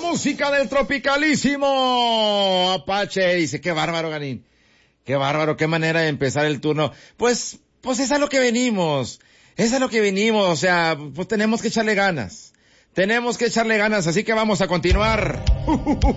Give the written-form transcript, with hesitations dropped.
música del tropicalísimo Apache. Dice, qué bárbaro, Ganín. Qué bárbaro, qué manera de empezar el turno. Pues es a lo que venimos. Es a lo que venimos, o sea, pues tenemos que echarle ganas. Tenemos que echarle ganas, así que vamos a continuar.